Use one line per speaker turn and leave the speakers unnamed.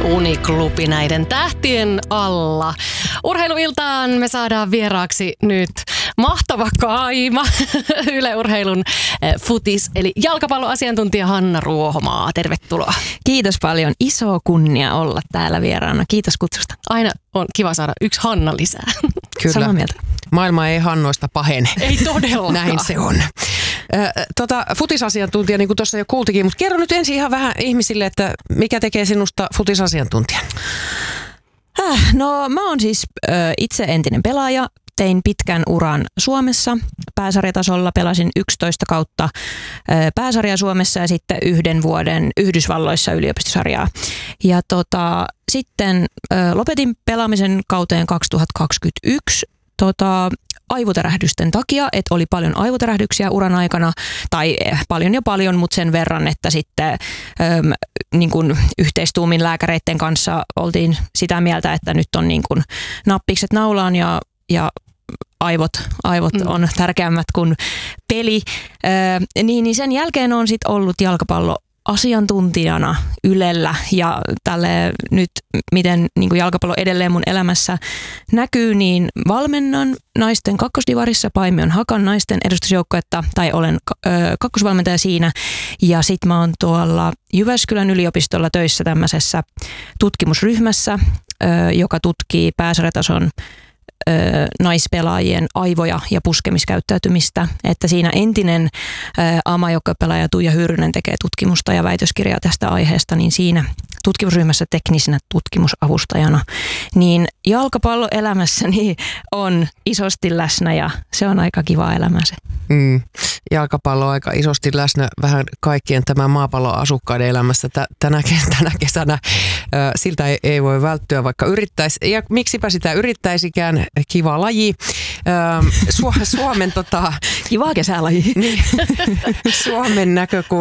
Uniklubi näiden tähtien alla. Urheiluiltaan me saadaan vieraaksi nyt mahtava kaima, Yle Urheilun futis, eli jalkapalloasiantuntija Hanna Ruohomaa. Tervetuloa.
Kiitos paljon. Iso kunnia olla täällä vieraana. Kiitos kutsusta.
Aina on kiva saada yksi Hanna lisää.
Kyllä.
Samaa mieltä.
Maailma ei Hannoista pahene.
Ei todellakaan.
Näin se on. Futisasiantuntija, niin kuin tuossa jo kuultikin, mutta kerro nyt ensin ihan vähän ihmisille, että mikä tekee sinusta futisasiantuntijan?
No mä oon siis itse entinen pelaaja. Tein pitkän uran Suomessa pääsarjatasolla. Pelasin 11 kautta pääsarjaa Suomessa ja sitten 1 vuoden Yhdysvalloissa yliopistosarjaa. Ja sitten lopetin pelaamisen kauteen 2021 aivotärähdysten takia, että oli paljon aivotärähdyksiä uran aikana, tai paljon, mutta sen verran, että sitten niin kuin yhteistuumin lääkäreiden kanssa oltiin sitä mieltä, että nyt on niin kuin nappikset naulaan ja aivot on tärkeämmät kuin peli. Niin sen jälkeen on sitten ollut jalkapalloasiantuntijana Ylellä ja tälle nyt, miten niin kuin jalkapallo edelleen mun elämässä näkyy, niin valmennan naisten kakkosdivarissa Paimion Hakan naisten edustusjoukkuetta, tai olen kakkosvalmentaja siinä. Ja sit mä oon tuolla Jyväskylän yliopistolla töissä tämmöisessä tutkimusryhmässä, joka tutkii pääsarjatason naispelaajien aivoja ja puskemiskäyttäytymistä, että siinä entinen AMA-joukkopelaaja Tuija Hyrrynen tekee tutkimusta ja väitöskirjaa tästä aiheesta, niin siinä tutkimusryhmässä teknisenä tutkimusavustajana, niin jalkapalloelämässäni on isosti läsnä ja se on aika kiva elämä se.
Jalkapallo on aika isosti läsnä vähän kaikkien tämän maapallon asukkaiden elämässä tänä kesänä. Siltä ei voi välttyä, vaikka yrittäisi. Ja miksipä sitä yrittäisikään, kiva laji. Suomen
kiva kesälaji.
Niin, Suomen näkökulmasta